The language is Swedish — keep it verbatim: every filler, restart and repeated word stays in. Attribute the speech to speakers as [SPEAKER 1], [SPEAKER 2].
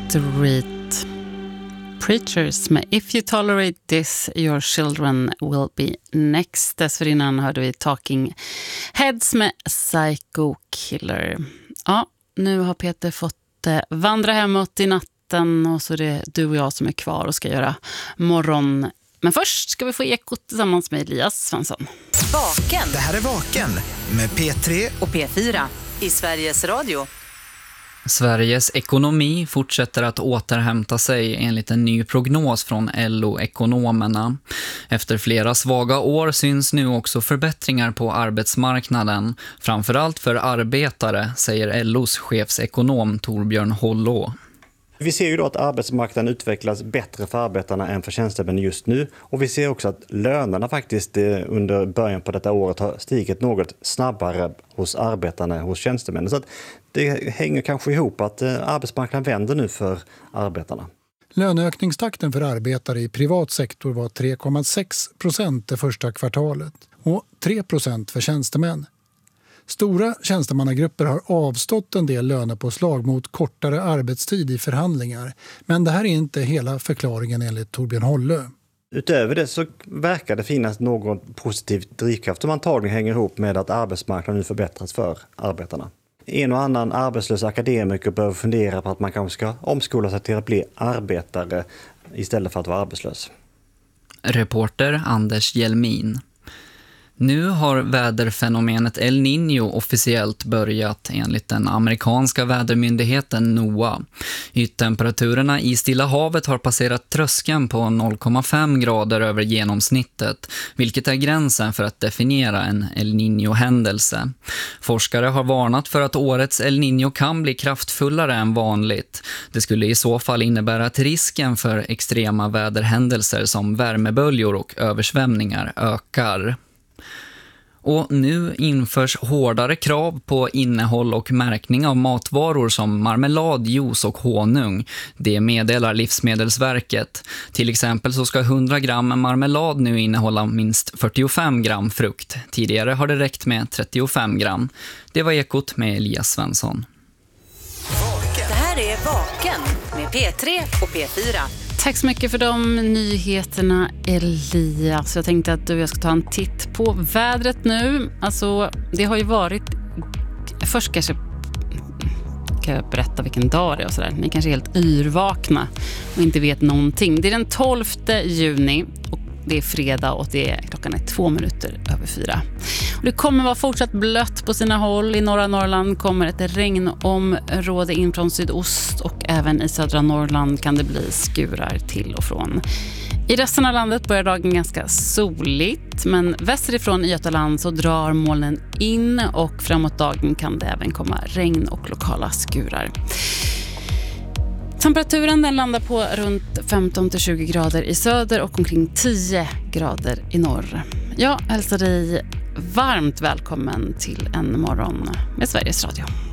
[SPEAKER 1] Street Preachers med If You Tolerate This, Your Children Will Be Next. Dessförinnan hörde vi Talking Heads med Psycho Killer. Ja, nu har Peter fått eh, vandra hemåt i natten och så är det du och jag som är kvar och ska göra morgon. Men först ska vi få ekot tillsammans med Elias Svensson.
[SPEAKER 2] Vaken.
[SPEAKER 3] Det här är Vaken med P tre
[SPEAKER 2] och P fyra i Sveriges Radio.
[SPEAKER 4] Sveriges ekonomi fortsätter att återhämta sig enligt en ny prognos från L O-ekonomerna. Efter flera svaga år syns nu också förbättringar på arbetsmarknaden, framförallt för arbetare, säger L O:s chefsekonom Torbjörn Hollå.
[SPEAKER 5] Vi ser ju då att arbetsmarknaden utvecklas bättre för arbetarna än för tjänstemän just nu. Och vi ser också att lönerna faktiskt under början på detta året har stigit något snabbare hos arbetarna än hos tjänstemännen. Så att det hänger kanske ihop att arbetsmarknaden vänder nu för arbetarna.
[SPEAKER 6] Löneökningstakten för arbetare i privat sektor var tre komma sex procent det första kvartalet och tre procent för tjänstemän. Stora tjänstemannagrupper har avstått en del lönepåslag mot kortare arbetstid i förhandlingar. Men det här är inte hela förklaringen enligt Torbjörn Hollö.
[SPEAKER 5] Utöver det så verkar det finnas någon positiv drivkraft som antagligen hänger ihop med att arbetsmarknaden nu förbättras för arbetarna. En och annan arbetslös akademiker behöver fundera på att man kanske ska omskola sig till att bli arbetare istället för att vara arbetslös.
[SPEAKER 4] Reporter Anders Hjelmin. Nu har väderfenomenet El Niño officiellt börjat enligt den amerikanska vädermyndigheten NOAA. Yttemperaturerna i Stilla havet har passerat tröskeln på noll komma fem grader över genomsnittet, vilket är gränsen för att definiera en El Niño-händelse. Forskare har varnat för att årets El Niño kan bli kraftfullare än vanligt. Det skulle i så fall innebära att risken för extrema väderhändelser som värmeböljor och översvämningar ökar. Och nu införs hårdare krav på innehåll och märkning av matvaror som marmelad, juice och honung. Det meddelar Livsmedelsverket. Till exempel så ska hundra gram marmelad nu innehålla minst fyrtiofem gram frukt. Tidigare har det räckt med trettiofem gram. Det var ekot med Elias Svensson.
[SPEAKER 2] Det här är Vaken med P tre och P fyra.
[SPEAKER 1] Tack så mycket för de nyheterna, Elias. Jag tänkte att du och jag ska ta en titt på vädret nu. Alltså, det har ju varit... Först kanske kan jag berätta vilken dag det är och sådär. Ni kanske är helt yrvakna och inte vet någonting. Det är den tolfte juni och det är fredag och det är, klockan är två minuter över fyra. Och det kommer vara fortsatt blött på sina håll. I norra Norrland kommer ett regnområde in från sydost och även i södra Norrland kan det bli skurar till och från. I resten av landet börjar dagen ganska soligt, men västerifrån i Götaland så drar molnen in och framåt dagen kan det även komma regn och lokala skurar. Temperaturen den landar på runt femton till tjugo grader i söder och omkring tio grader i norr. Jag hälsar dig varmt välkommen till en morgon med Sveriges Radio.